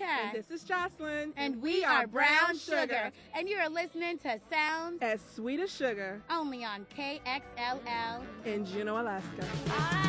And this is Jocelyn. And we are Brown Sugar. And you are listening to Sounds as Sweet as Sugar. Only on KXLL in Juneau, Alaska.